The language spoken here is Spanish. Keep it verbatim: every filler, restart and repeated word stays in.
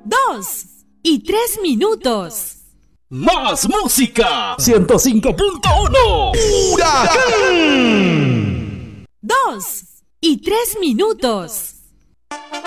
dos y tres minutos. Más música. ciento cinco punto uno. ¡Huracán! Dos y tres minutos.